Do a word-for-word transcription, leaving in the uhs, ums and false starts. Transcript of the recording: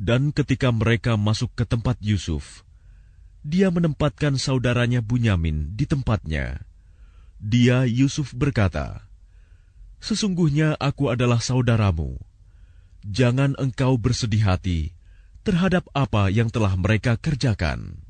Dan ketika mereka masuk ke tempat Yusuf, dia menempatkan saudaranya Bunyamin di tempatnya. Dia, Yusuf, berkata, "Sesungguhnya aku adalah saudaramu. Jangan engkau bersedih hati terhadap apa yang telah mereka kerjakan."